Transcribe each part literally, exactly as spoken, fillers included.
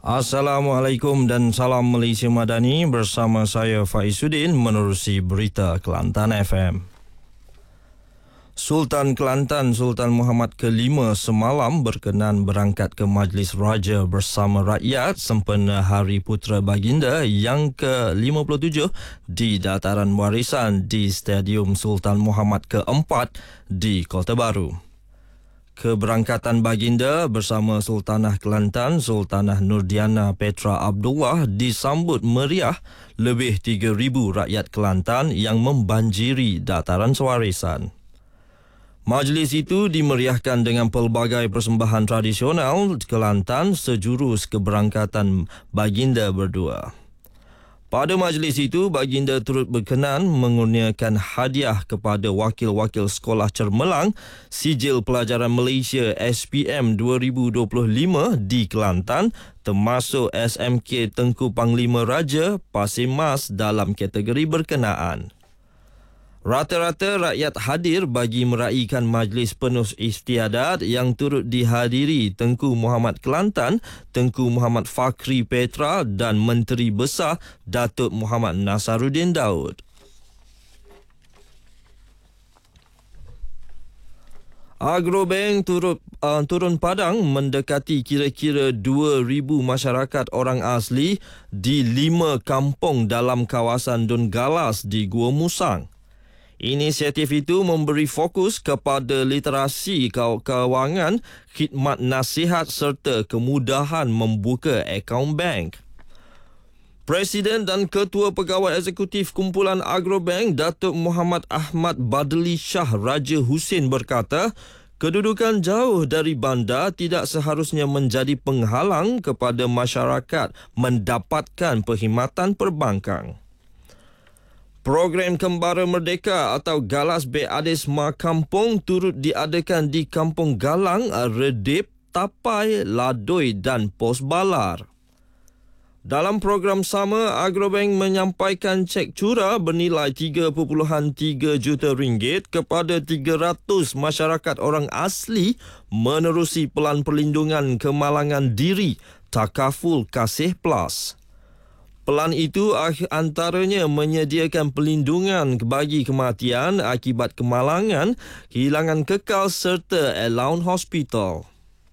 Assalamualaikum dan salam Malaysia Madani, bersama saya Faizuddin menerusi berita Kelantan F M. Sultan Kelantan Sultan Muhammad kelima semalam berkenan berangkat ke Majlis Raja bersama rakyat sempena Hari Putera Baginda yang ke lima puluh tujuh di Dataran Warisan di Stadium Sultan Muhammad keempat di Kota Baru. Keberangkatan Baginda bersama Sultanah Kelantan Sultanah Nurdiana Petra Abdullah disambut meriah lebih tiga ribu rakyat Kelantan yang membanjiri Dataran Warisan. Majlis itu dimeriahkan dengan pelbagai persembahan tradisional Kelantan sejurus keberangkatan Baginda berdua. Pada majlis itu, Baginda turut berkenan mengurniakan hadiah kepada wakil-wakil Sekolah Cermelang Sijil Pelajaran Malaysia S P M dua ribu dua puluh lima di Kelantan, termasuk S M K Tengku Panglima Raja Pasir Mas dalam kategori berkenaan. Rata-rata rakyat hadir bagi meraihkan majlis penuh istiadat yang turut dihadiri Tengku Muhammad Kelantan, Tengku Muhammad Fakhri Petra dan Menteri Besar Datuk Muhammad Nasaruddin Daud. Agrobank turut uh, turun padang mendekati kira-kira dua ribu masyarakat orang asli di lima kampung dalam kawasan Dun Galas di Gua Musang. Inisiatif itu memberi fokus kepada literasi kewangan, khidmat nasihat serta kemudahan membuka akaun bank. Presiden dan Ketua Pegawai Eksekutif Kumpulan Agrobank, Datuk Muhammad Ahmad Badli Shah Raja Husin berkata, kedudukan jauh dari bandar tidak seharusnya menjadi penghalang kepada masyarakat mendapatkan perkhidmatan perbankan. Program Kembara Merdeka atau Galas Beadis Ma Kampung turut diadakan di Kampung Galang, Redip, Tapai, Ladoi dan Pos Balar. Dalam program sama, Agrobank menyampaikan cek cura bernilai tiga perpuluhan tiga juta ringgit kepada tiga ratus masyarakat orang asli menerusi Pelan Perlindungan Kemalangan Diri Takaful Kasih Plus. Pelan itu antaranya menyediakan perlindungan bagi kematian akibat kemalangan, kehilangan kekal serta allowance hospital.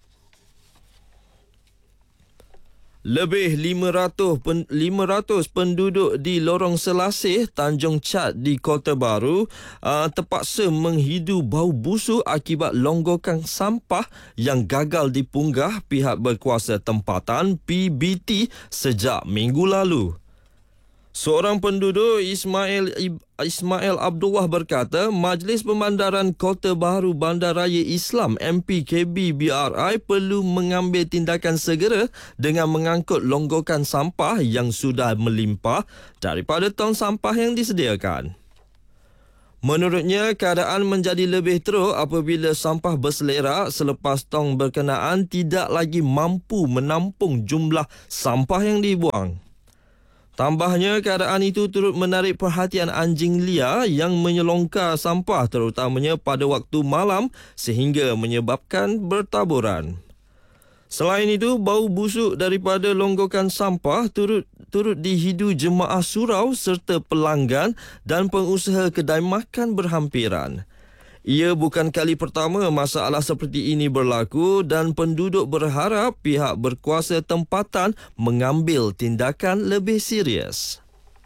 Lebih lima ratus penduduk di Lorong Selasih, Tanjung Chat di Kota Baru uh, terpaksa menghidu bau busuk akibat longgokan sampah yang gagal dipunggah pihak berkuasa tempatan P B T sejak minggu lalu. Seorang penduduk, Ismail Ismail Abdullah berkata, Majlis Pemandaran Kota Baru Bandaraya Islam M P K B B R I perlu mengambil tindakan segera dengan mengangkut longgokan sampah yang sudah melimpah daripada tong sampah yang disediakan. Menurutnya, keadaan menjadi lebih teruk apabila sampah berselerak selepas tong berkenaan tidak lagi mampu menampung jumlah sampah yang dibuang. Tambahnya, keadaan itu turut menarik perhatian anjing liar yang menyelongkar sampah terutamanya pada waktu malam sehingga menyebabkan bertaburan. Selain itu, bau busuk daripada longgokan sampah turut turut dihidu jemaah surau serta pelanggan dan pengusaha kedai makan berhampiran. Ia bukan kali pertama masalah seperti ini berlaku dan penduduk berharap pihak berkuasa tempatan mengambil tindakan lebih serius.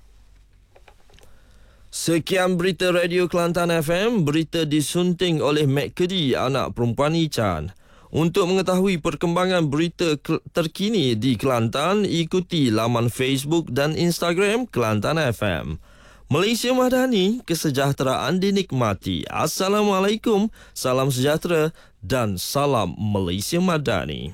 Sekian berita Radio Kelantan F M, berita disunting oleh Mek Kedi, anak perempuan Ichan. Untuk mengetahui perkembangan berita terkini di Kelantan, ikuti laman Facebook dan Instagram Kelantan F M. Malaysia Madani, kesejahteraan dinikmati. Assalamualaikum, salam sejahtera dan salam Malaysia Madani.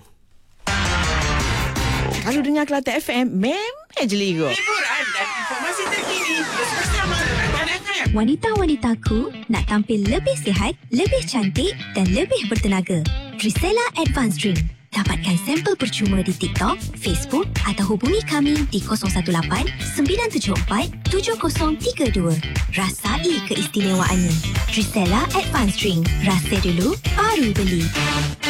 Kalau dengar Kelantan F M, memang je ligo. Hiburan dan informasi terkini bersama Kelantan F M. Wanita-wanitaku nak tampil lebih sihat, lebih cantik dan lebih bertenaga. Drisela Advanced Drink. Dapatkan sampel percuma di TikTok, Facebook atau hubungi kami di kosong satu lapan sembilan tujuh empat tujuh kosong tiga dua. Rasai keistimewaannya. Drisela Advanced Drink. Rasa dulu, baru beli.